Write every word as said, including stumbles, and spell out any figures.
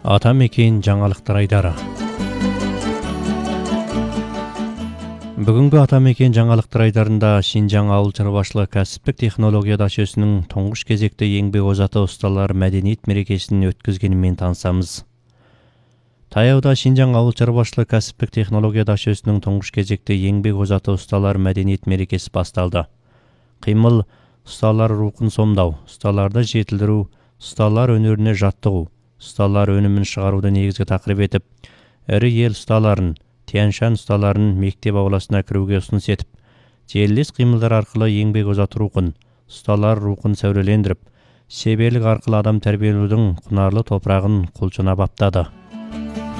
Атамекен жаңалықтар айдары. Бүгінгі Атамекен жаңалықтар айдарында Шинжаң ауыл шаруашылығы кәсіптік технология дашесінің тұңғыш кезекті еңбек озаты ұсталар мәдениет мерекесін өткізгенімен танысамыз. Таяуда Шинжаң ауыл шаруашылығы кәсіптік технология дашесінің тұңғыш кезекті еңбек озаты ұсталар мәдениет мерекесі басталды. Қимыл, ұсталар рухын сомдау, ұсталарды жетілдіру, ұсталар өнеріне жаттығу, ұсталар өнімін шығаруды негізгі тақырып етіп, ірі ел ұсталарын, Тянь-Шань ұсталарын мектеп ауласына кіруге ұсыныс етіп, желілес қимылдар арқылы еңбек озат рухын, ұсталар рухын сәулелендіріп, шеберлік арқылы адам тәрбиелеудің құнарлы топырағын құлшына баптады.